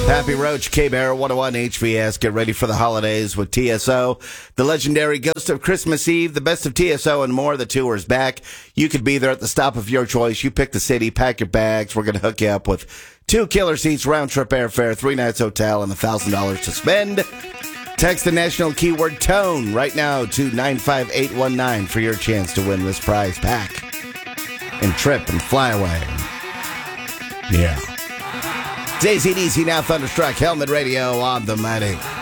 Pappy Roach, K-Bear, 101 HVS. Get ready for the holidays with TSO. The legendary Ghost of Christmas Eve, the best of TSO and more. The tour is back. You could be there at the stop of your choice. You pick the city, pack your bags. We're going to hook you up with 2 killer seats, round-trip airfare, 3 nights hotel, and $1,000 to spend. Text the national keyword TONE right now to 95819 for your chance to win this prize pack and trip and fly away. Yeah. It's ACDC now, Thunderstruck, Helmet Radio on the Mighty